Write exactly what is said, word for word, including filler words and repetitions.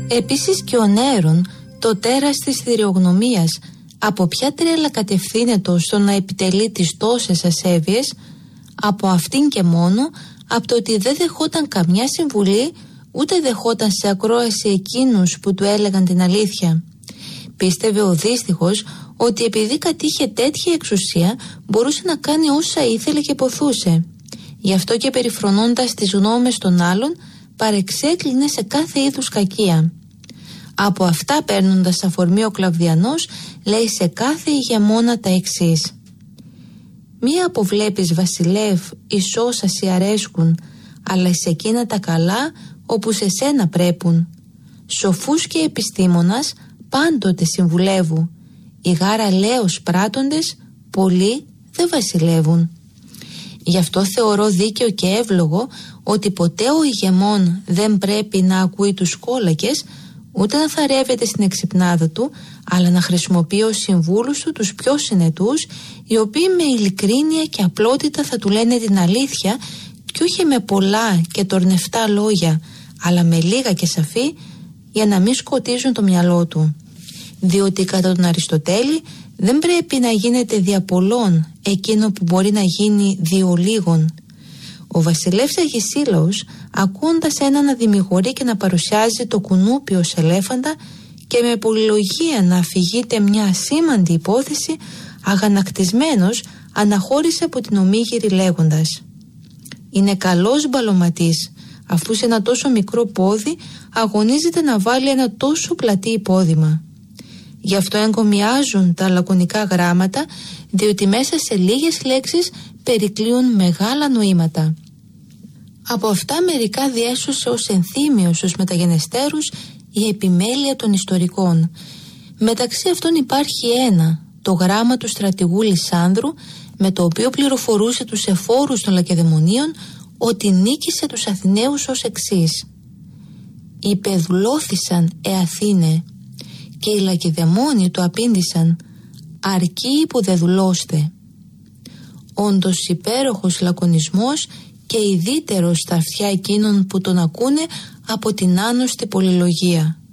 Επίσης και ο Νέρον, το τέρας της θηριογνωμίας, από ποια τρέλα κατευθύνεται στο να επιτελεί τις τόσες ασέβειες? Από αυτήν και μόνο, από το ότι δεν δεχόταν καμιά συμβουλή, ούτε δεχόταν σε ακρόαση εκείνους που του έλεγαν την αλήθεια. Πίστευε ο δύστιχος ότι επειδή κατήχε τέτοια εξουσία μπορούσε να κάνει όσα ήθελε και ποθούσε. Γι' αυτό και περιφρονώντας τις γνώμες των άλλων παρεξέκλεινε σε κάθε είδους κακία. Από αυτά παίρνοντας αφορμή ο Κλαβδιανός λέει σε κάθε ηγεμόνα τα εξής: «Μία αποβλέπεις βασιλεύ εις όσα σοι αρέσκουν, αλλά σε εκείνα τα καλά όπου σε σένα πρέπουν. Σοφούς και επιστήμονας πάντοτε συμβουλεύουν, οι γάρα λέος πράττοντες πολλοί δεν βασιλεύουν». Γι' αυτό θεωρώ δίκαιο και εύλογο ότι ποτέ ο ηγεμόν δεν πρέπει να ακούει τους κόλακες, ούτε να θαρεύεται στην εξυπνάδα του, αλλά να χρησιμοποιεί ως συμβούλους του τους πιο συνετούς, οι οποίοι με ειλικρίνεια και απλότητα θα του λένε την αλήθεια και όχι με πολλά και τορνευτά λόγια, αλλά με λίγα και σαφή, για να μην σκοτίζουν το μυαλό του. Διότι κατά τον Αριστοτέλη δεν πρέπει να γίνεται δια πολλών εκείνο που μπορεί να γίνει διο λίγων. Ο βασιλεύς Αγισίλαος, ακούοντας έναν να δημιουργεί και να παρουσιάζει το κουνούπι ως ελέφαντα και με πολυλογία να αφηγείται μια ασήμαντη υπόθεση, αγανακτισμένος αναχώρησε από την ομίγυρη λέγοντας: «Είναι καλός μπαλωματής, αφού σε ένα τόσο μικρό πόδι αγωνίζεται να βάλει ένα τόσο πλατή υπόδημα». Γι' αυτό εγκομιάζουν τα λακωνικά γράμματα, διότι μέσα σε λίγες λέξεις περικλείουν μεγάλα νοήματα. Από αυτά μερικά διέσωσε ως ενθύμιο στους μεταγενεστέρους η επιμέλεια των ιστορικών. Μεταξύ αυτών υπάρχει ένα, το γράμμα του στρατηγού Λυσάνδρου, με το οποίο πληροφορούσε τους εφόρους των Λακεδαιμονίων ότι νίκησε τους Αθηναίους ως εξής: «Υπεδουλώθησαν ε Αθήνε», και οι Λακεδαιμόνοι του απήντησαν: «Αρκεί που δε δουλώστε». Όντως υπέροχος λακωνισμός και ιδιαίτερος στα αυτιά εκείνων που τον ακούνε από την άνοστη πολυλογία.